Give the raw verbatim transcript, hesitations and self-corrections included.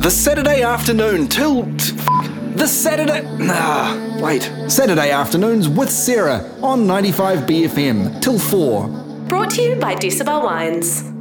The Saturday afternoon till... T- the Saturday... Nah, wait. Saturday afternoons with Sarah on ninety-five B F M till four. Brought to you by Decibel Wines.